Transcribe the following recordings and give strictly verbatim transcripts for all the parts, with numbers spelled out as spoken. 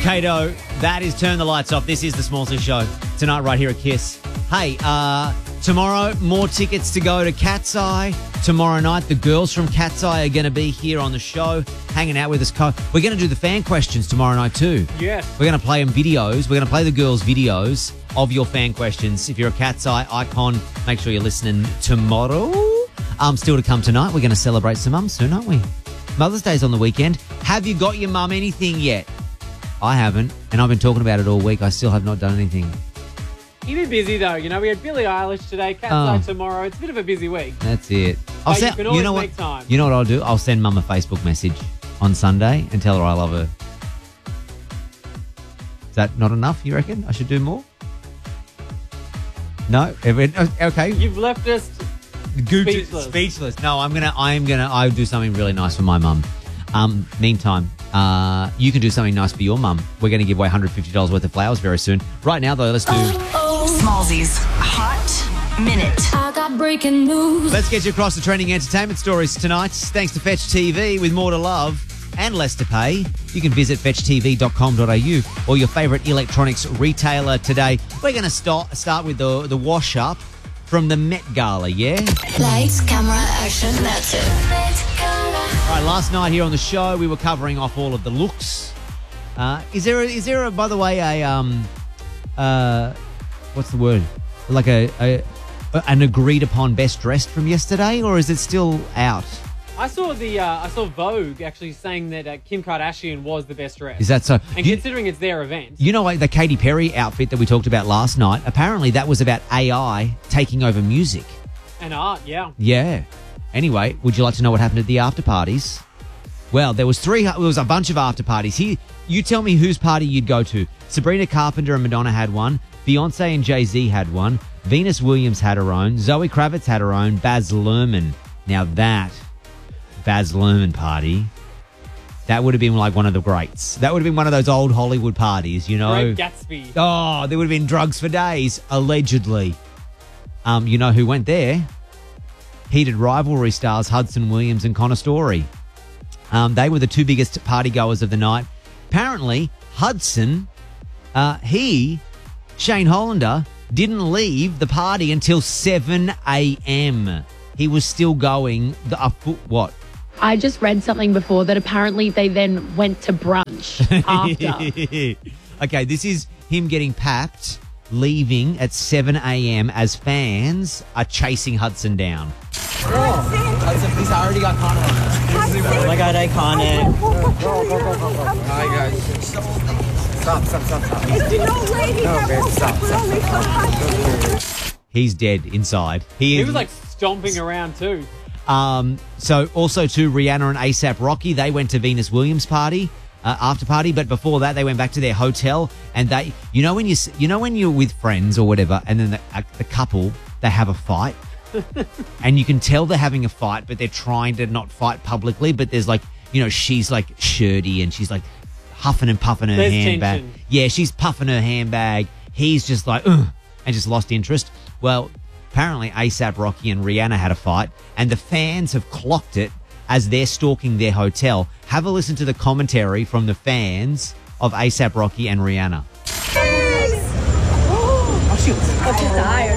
Kato, that is Turn the Lights Off. This is the Smallsy Show tonight right here at Kiss. Hey, uh, tomorrow, more tickets to go to Cat's Eye. Tomorrow night, the girls from Cat's Eye are going to be here on the show, hanging out with us. We're going to do the fan questions tomorrow night too. Yes. We're going to play them videos. We're going to play the girls' videos of your fan questions. If you're a Cat's Eye icon, make sure you're listening tomorrow. Um, still to come tonight, we're going to celebrate some mums soon, aren't we? Mother's Day's on the weekend. Have you got your mum anything yet? I haven't, and I've been talking about it all week. I still have not done anything. You've been busy, though. You know, we had Billie Eilish today, Cat's Oh. Eye tomorrow. It's a bit of a busy week. That's it. I'll But you send, can always know make what, time. You know what I'll do? I'll send Mum a Facebook message on Sunday and tell her I love her. Is that not enough, you reckon? I should do more? No? Okay. You've left us Good- speechless. Speechless. No, I'm gonna. I'm gonna. I'll do something really nice for my mum. Um. Meantime, uh, you can do something nice for your mum. We're going to give away one hundred fifty dollars worth of flowers very soon. Right now, though, let's do. Smallsy's Hot Minute. I got breaking news. Let's get you across the trending entertainment stories tonight. Thanks to Fetch T V with more to love and less to pay. You can visit fetch t v dot com dot a u or your favourite electronics retailer today. We're going to start start with the the wash up from the Met Gala. Yeah. Lights, camera, action, that's it. All right, last night here on the show, we were covering off all of the looks. Uh, is there, a, is there, a, by the way, a um, uh, what's the word? Like a, a an agreed upon best dressed from yesterday, or is it still out? I saw the uh, I saw Vogue actually saying that uh, Kim Kardashian was the best dressed. Is that so? And You, considering it's their event, you know, like the Katy Perry outfit that we talked about last night. Apparently, that was about A I taking over music. and art, yeah. Yeah. Anyway, would you like to know what happened at the after parties? Well, there was three. There was a bunch of after parties. Here, you tell me whose party you'd go to. Sabrina Carpenter and Madonna had one. Beyonce and Jay-Z had one. Venus Williams had her own. Zoe Kravitz had her own. Baz Luhrmann. Now that Baz Luhrmann party, that would have been like one of the greats. That would have been one of those old Hollywood parties, you know. Great Gatsby. Oh, there would have been drugs for days, allegedly. Um, you know who went there? Heated rivalry stars Hudson Williams and Connor Story. Um, they were the two biggest party goers of the night. Apparently, Hudson, uh, he, Shane Hollander, didn't leave the party until seven a.m. He was still going. The, uh, what? I just read something before that apparently they then went to brunch after. Okay, this is him getting packed, leaving at seven a.m. as fans are chasing Hudson down. Hudson, please, I already got Connor on this. Oh my God, iconic. Hi, guys. Stop, stop, stop, stop. No, babe, stop, stop, stop. He's dead inside. He, He is, was like stomping around too. Um, so also to Rihanna and ASAP Rocky, they went to Venus Williams' party, uh, after party, but before that they went back to their hotel and they, you know when you, s- you know when you're with friends or whatever, and then the, uh, the couple, they have a fight, and you can tell they're having a fight, but they're trying to not fight publicly. But there's like, you know, she's like shirty and she's like huffing and puffing her There's handbag. tension. Yeah, she's puffing her handbag. He's just like, ugh, and just lost interest. Well, apparently ASAP Rocky and Rihanna had a fight, and the fans have clocked it as they're stalking their hotel. Have a listen to the commentary from the fans of ASAP Rocky and Rihanna. Oh, she was tired.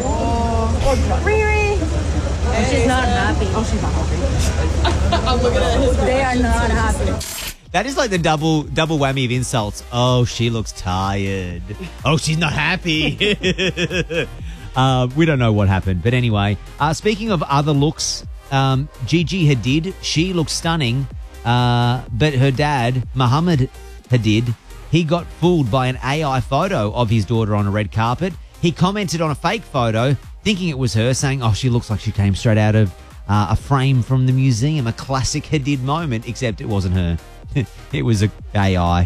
She's not happy. Oh, she's not happy. I'm looking at his They are not happy. That is like the double double whammy of insults. Oh, she looks tired. Oh, she's not happy. uh, we don't know what happened. But anyway, uh, speaking of other looks, um, Gigi Hadid, she looks stunning. Uh, but her dad, Muhammad Hadid, he got fooled by an A I photo of his daughter on a red carpet. He commented on a fake photo, thinking it was her, saying, oh, she looks like she came straight out of uh, a frame from the museum, a classic Hadid moment, except it wasn't her. It was a A I.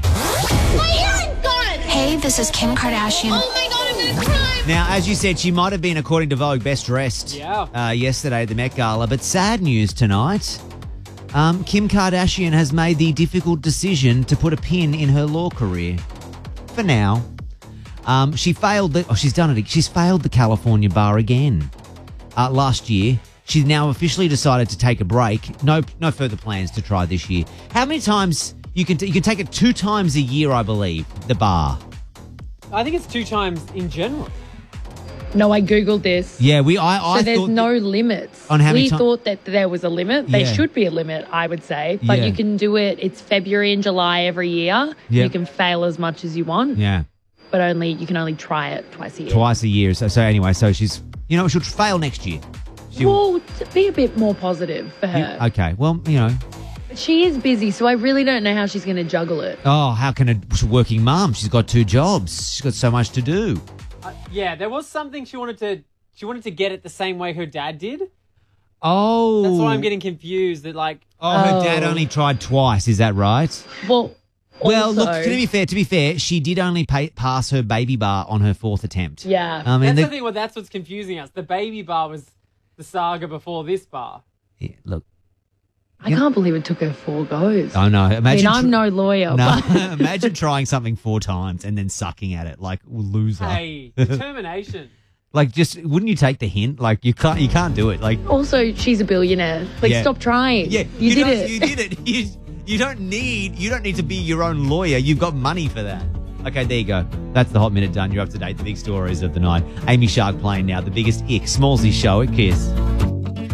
Hey, this is Kim Kardashian. Now, as you said, she might have been, according to Vogue, best dressed Yeah. uh, yesterday at the Met Gala. But sad news tonight. Um, Kim Kardashian has made the difficult decision to put a pin in her law career. For now. Um, she failed the, oh, she's done it. She's failed the California bar again. Uh, last year. She's now officially decided to take a break. No, no further plans to try this year. How many times You can t- you can take it two times a year, I believe. The bar. I think it's two times in general. No, I Googled this. Yeah, we. I. I So there's thought no limits. On how many we ti- thought that there was a limit. There Yeah. should be a limit, I would say. But Yeah. you can do it. It's February and July every year. Yeah. You can fail as much as you want, Yeah, but only you can only try it twice a year. twice a year. So, so anyway, so she's. You know, she'll fail next year. She'll, Well, to be a bit more positive for her. okay. Well, you know. She is busy, so I really don't know how she's going to juggle it. Oh, how can a she's a working mum? She's got two jobs. She's got so much to do. Uh, yeah, there was something she wanted to. She wanted to get it the same way her dad did. Oh, That's why I'm getting confused. That like, Oh, her Oh. dad only tried twice. Is that right? Well, Well, also- look. To be fair, to be fair, she did only pay, pass her baby bar on her fourth attempt. Yeah. I mean, that's the, the thing. Well, that's what's confusing us. The baby bar was the saga before this bar. yeah, look. I can't believe it took her four goes. I know. I Imagine. mean, I'm tr- no lawyer, No, but imagine trying something four times and then sucking at it like loser. Hey, determination. Like, just wouldn't you take the hint? Like, you can't, you can't do it. Like, also she's a billionaire. Like, Yeah. stop trying. yeah, you, did don't- it. You did it. You, you don't need, you don't need to be your own lawyer. You've got money for that. Okay, there you go. That's the hot minute done. You're up to date. The big stories of the night. Amy Shark playing now. The biggest ick. Smallsy show at Kiss.